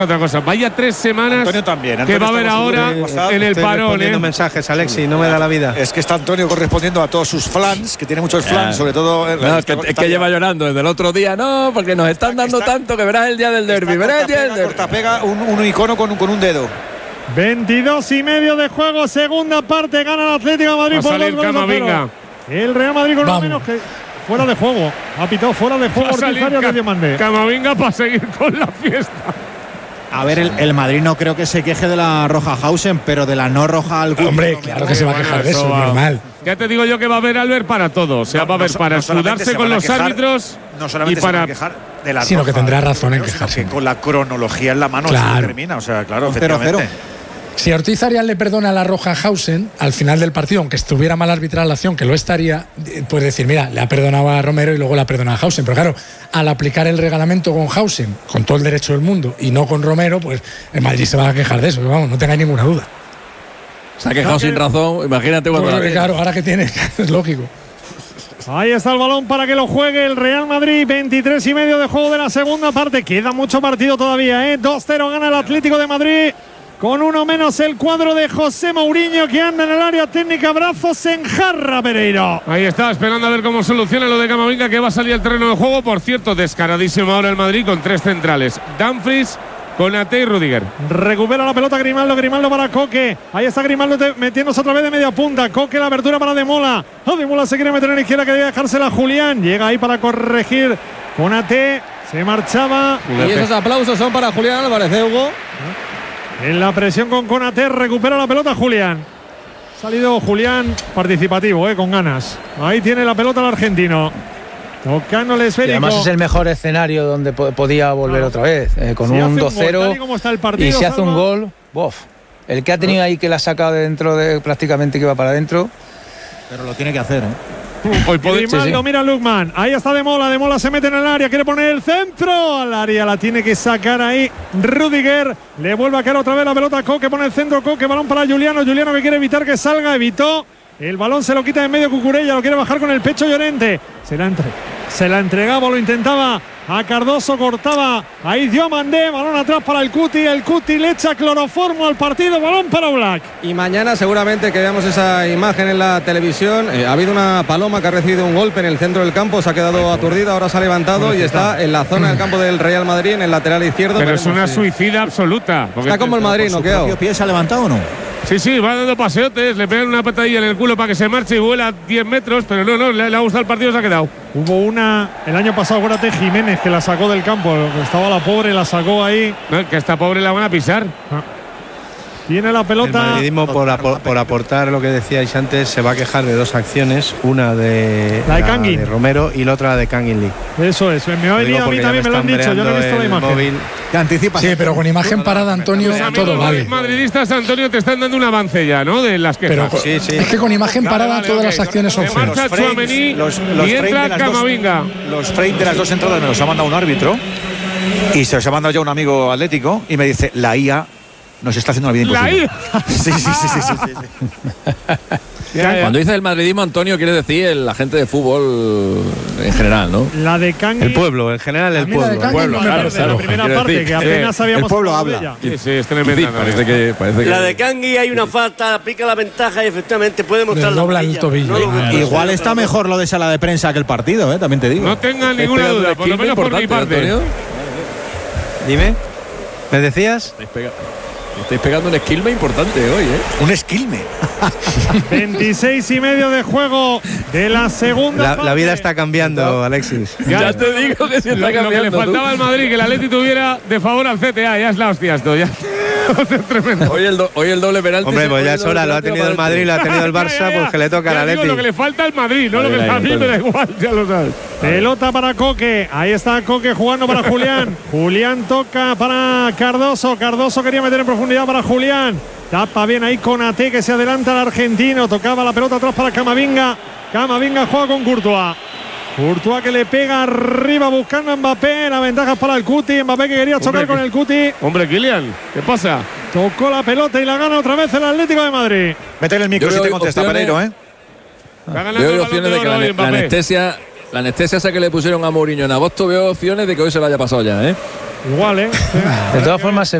Otra cosa, vaya 3 semanas Antonio también. que va a haber ahora en el parón. Mensajes, Alexis, no me da la vida. Es que está Antonio correspondiendo a todos sus flans, que tiene muchos flans, sobre todo. Es que lleva llorando desde el otro día, no, porque nos están dando tanto que verás el día del derbi. Verás el día del derbi. Cortapega, un icono con un dedo. 22 y medio de juego, segunda parte, gana el Atlético de Madrid por 2-0. El Real Madrid con lo menos que fuera de juego. Ha pitado fuera de juego Ortizario de Diomande. Camavinga para seguir con la fiesta. A ver, el Madrid no creo que se queje de la roja Hausen, pero de la no roja al Guti. Hombre, claro que se va a quejar de eso, normal. Ya te digo yo que va a haber Albert para todo. O sea, va a haber para escudarse con los árbitros. No solamente se van a quejar de la sino roja, que tendrá razón en quejarse. Con la cronología en la mano se termina. O sea, claro, efectivamente. Si Ortiz Arias le perdona la roja a Hausen al final del partido, aunque estuviera mal arbitrada la acción, que lo estaría, pues decir, mira, le ha perdonado a Romero y luego le ha perdonado a Hausen. Pero claro, al aplicar el reglamentos con Hausen, con todo el derecho del mundo, y no con Romero, pues el Madrid se va a quejar de eso, vamos, no tengáis ninguna duda. Se ha quejado sin razón, imagínate cuando pues, claro, ahora que tiene, es lógico. Ahí está el balón para que lo juegue el Real Madrid. 23 y medio de juego de la segunda parte. Queda mucho partido todavía, 2-0 gana el Atlético de Madrid. Con uno menos el cuadro de José Mourinho, que anda en el área técnica. Brazos en jarra, Pereiro. Ahí está, esperando a ver cómo soluciona lo de Camavinga, que va a salir al terreno de juego. Por cierto, descaradísimo ahora el Madrid con 3 centrales: Dumfries, Konaté y Rudiger. Recupera la pelota Grimaldo para Coque. Ahí está Grimaldo metiéndose otra vez de media punta. Coque, la abertura para Demola. Demola se quiere meter en la izquierda, quería dejársela a Julián. Llega ahí para corregir Konaté. Se marchaba. Y esos aplausos son para Julián Álvarez, Hugo. En la presión con Konaté, recupera la pelota Julián. Ha salido Julián participativo, con ganas. Ahí tiene la pelota el argentino. Tocando el esférico. Y además es el mejor escenario donde podía volver otra vez. Con si un 2-0 y si hace un gol, el que ha tenido ahí que la ha sacado de dentro, prácticamente que va para adentro. Pero lo tiene que hacer, Grimaldo, mira Lukman. Ahí está Demola se mete en el área, quiere poner el centro al área, la tiene que sacar ahí Rudiger. Le vuelve a caer otra vez la pelota a Coque, pone el centro Coque, balón para Juliano que quiere evitar que salga, evitó. El balón se lo quita de en medio Cucurella, lo quiere bajar con el pecho Llorente. Se la entregaba, lo intentaba a Cardoso, cortaba. Ahí Diomande, balón atrás para el Cuti le echa cloroformo al partido, balón para Oblak. Y mañana seguramente que veamos esa imagen en la televisión. Ha habido una paloma que ha recibido un golpe en el centro del campo, se ha quedado aturdida, ahora se ha levantado y está en la zona del campo del Real Madrid, en el lateral izquierdo. Pero es una suicida absoluta. Está como el Madrid, ¿no? ¿Qué pie se ha levantado o no? Sí, va dando paseotes, le pegan una patadilla en el culo para que se marche y vuela 10 metros, pero no, le ha gustado el partido, se ha quedado. Hubo una, el año pasado, acuérdate, Jiménez, que la sacó del campo, estaba la pobre, la sacó ahí. No, que a esta pobre la van a pisar. Tiene la pelota. El madridismo, por aportar lo que decíais antes, se va a quejar de 2 acciones, una de Romero y la otra de Kangin Lee. Eso es, me ha venido a mí también, me lo han dicho, yo no he visto la imagen. Móvil. Que anticipa. Sí, pero con imagen parada, Antonio, pues todo vale. Los madridistas, Antonio, te están dando un avance ya, ¿no? De las quejas. Pero es que con imagen parada todas las acciones son feas. Marcha Tchouaméni y entra Camavinga. Los frames de las 2 entradas me los ha mandado un árbitro y se los ha mandado ya un amigo atlético y me dice, la IA nos está haciendo la vida imposible. Sí. Cuando dice el madridismo, Antonio, quiere decir la gente de fútbol en general, ¿no? La de Kangin. El pueblo, en general el pueblo. Claro, la primera parte, que apenas sabíamos. El pueblo habla. Sí, es tremenda. Parece que la de Kangui hay una falta, aplica la ventaja y efectivamente puede mostrar la dobla el tobillo. Igual está mejor lo de sala de prensa que el partido, también te digo. No tengan ninguna duda, por lo menos por mi parte. Antonio. Dime, ¿me decías? Estáis pegando un esquilme importante hoy, Un esquilme. 26 y medio de juego de la segunda parte. La vida está cambiando, Alexis. Ya te digo que se está cambiando. Lo que le faltaba al Madrid, que el Atleti tuviera de favor al CTA, ya es la hostia esto, ya. Es tremendo. Hoy el doble penalti. Hombre, pues ya es hora, lo ha tenido el Madrid, lo ha tenido el Barça, pues que le toca al Atleti. Lo que le falta al Madrid, no lo que a mí me da igual, ya lo sabes. Pelota para Coque, ahí está Coque jugando para Julián. Julián toca para Cardoso, Cardoso quería meter en profundidad para Julián. Tapa bien ahí Konaté, que se adelanta al argentino, tocaba la pelota atrás para Camavinga. Camavinga juega con Courtois. Courtois que le pega arriba buscando a Mbappé. La ventaja es para el Cuti. Mbappé que quería chocar con el Cuti. Hombre, Kylian, ¿qué pasa? Tocó la pelota y la gana otra vez el Atlético de Madrid. Métele el micro si te contesta, Pereiro, Veo opciones de que la anestesia esa que le pusieron a Mourinho en agosto, veo opciones de que hoy se lo haya pasado ya, Igual, ¿eh? De todas formas,